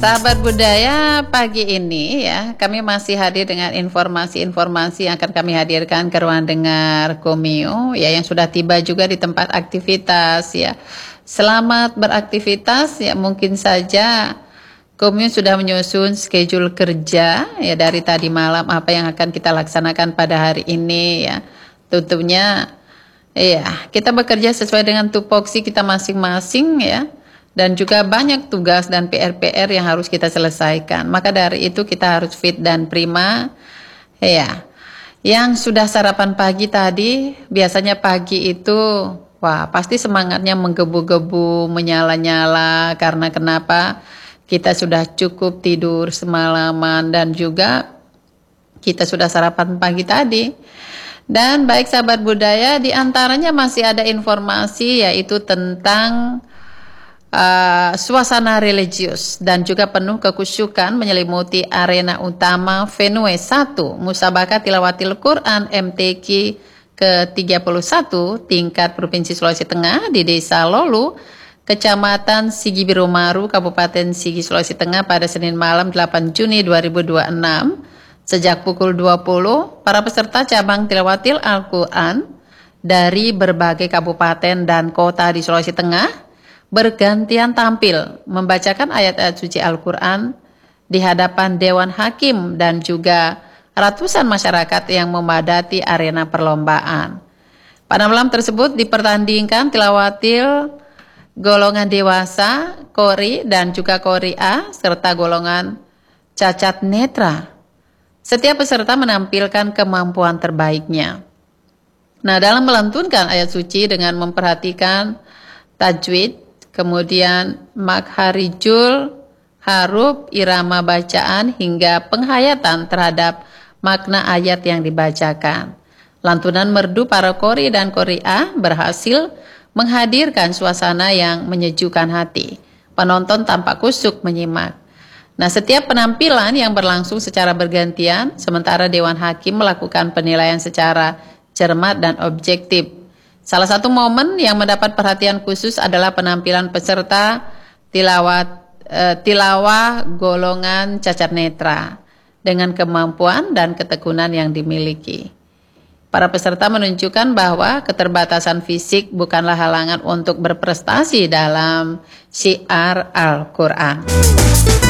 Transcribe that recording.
Sahabat budaya, pagi ini ya kami masih hadir dengan informasi-informasi yang akan kami hadirkan ke ruang dengar Komio ya yang sudah tiba juga di tempat aktivitas ya. Selamat beraktivitas ya, mungkin saja Komio sudah menyusun schedule kerja ya dari tadi malam apa yang akan kita laksanakan pada hari ini ya. Tentunya ya kita bekerja sesuai dengan tupoksi kita masing-masing ya. Dan juga banyak tugas dan PR-PR yang harus kita selesaikan. Maka dari itu kita harus fit dan prima. Ya, yang sudah sarapan pagi tadi, biasanya pagi itu, wah pasti semangatnya menggebu-gebu, menyala-nyala. Karena kenapa? Kita sudah cukup tidur semalaman dan juga kita sudah sarapan pagi tadi. Dan baik sahabat budaya, diantaranya masih ada informasi yaitu tentang suasana religius dan juga penuh kekusyukan menyelimuti arena utama Venue 1 Musabaqah Tilawatil Quran MTQ ke-31 tingkat Provinsi Sulawesi Tengah di Desa Lolu, Kecamatan Sigi Birumaru, Kabupaten Sigi, Sulawesi Tengah pada Senin malam 8 Juni 2026. Sejak pukul 20, para peserta cabang Tilawatil Al-Quran dari berbagai kabupaten dan kota di Sulawesi Tengah bergantian tampil membacakan ayat-ayat suci Al-Quran di hadapan Dewan Hakim dan juga ratusan masyarakat yang memadati arena perlombaan. Pada malam tersebut dipertandingkan tilawatil golongan dewasa, Qori dan juga Qori A serta golongan cacat netra. Setiap peserta menampilkan kemampuan terbaiknya. Nah, dalam melantunkan ayat suci dengan memperhatikan tajwid, kemudian makharijul, haruf, irama bacaan, hingga penghayatan terhadap makna ayat yang dibacakan. Lantunan merdu para Qori dan Qori'ah berhasil menghadirkan suasana yang menyejukkan hati. Penonton tampak kusyuk menyimak. Nah, setiap penampilan yang berlangsung secara bergantian, sementara Dewan Hakim melakukan penilaian secara cermat dan objektif. Salah satu momen yang mendapat perhatian khusus adalah penampilan peserta tilawah golongan cacat netra dengan kemampuan dan ketekunan yang dimiliki. Para peserta menunjukkan bahwa keterbatasan fisik bukanlah halangan untuk berprestasi dalam syiar Al-Quran.